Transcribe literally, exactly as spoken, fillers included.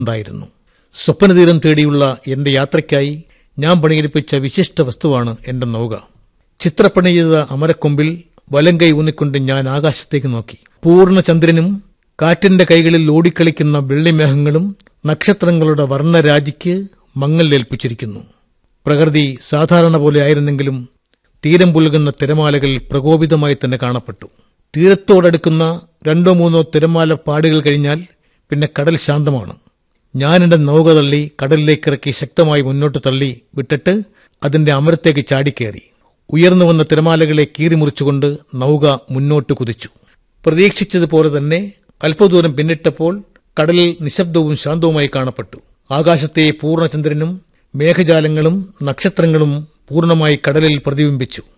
ഉണ്ടായിരുന്നു. സ്വപ്നതീരം തേടിയുള്ള എന്റെ യാത്രയ്ക്കായി ഞാൻ പണിയെടുപ്പിച്ച വിശിഷ്ട വസ്തുവാണ് എന്റെ നൗക. ചിത്രപ്പണി ചെയ്ത അമരക്കൊമ്പിൽ വലങ്കൈ ഊന്നിക്കൊണ്ട് ഞാൻ ആകാശത്തേക്ക് നോക്കി. പൂർണ്ണചന്ദ്രനും കാറ്റിന്റെ കൈകളിൽ ഓടിക്കളിക്കുന്ന വെള്ളിമേഘങ്ങളും നക്ഷത്രങ്ങളുടെ വർണ്ണരാജിക്ക് മങ്ങലേൽപ്പിച്ചിരിക്കുന്നു. പ്രകൃതി സാധാരണ പോലെ ആയിരുന്നെങ്കിലും തീരം പുലുകുന്ന തിരമാലകൾ പ്രകോപിതമായി തന്നെ കാണപ്പെട്ടു. തീരത്തോടടുക്കുന്ന രണ്ടോ മൂന്നോ തിരമാല പാടുകൾ കഴിഞ്ഞാൽ പിന്നെ കടൽ ശാന്തമാണ്. ഞാനെന്റെ നൗക തള്ളി കടലിലേക്കിറക്കി ശക്തമായി മുന്നോട്ട് തള്ളി വിട്ടിട്ട് അതിന്റെ അമരത്തേക്ക് ചാടിക്കയറി. ഉയർന്നു വന്ന തിരമാലകളെ കീറിമുറിച്ചുകൊണ്ട് നൗക മുന്നോട്ട് കുതിച്ചു. പ്രതീക്ഷിച്ചതുപോലെ തന്നെ അല്പദൂരം പിന്നിട്ടപ്പോൾ കടലിൽ നിശബ്ദവും ശാന്തവുമായി കാണപ്പെട്ടു. ആകാശത്തെ പൂർണ്ണചന്ദ്രനും മേഘജാലങ്ങളും നക്ഷത്രങ്ങളും പൂർണ്ണമായി കടലിൽ പ്രതിബിംബിച്ചു.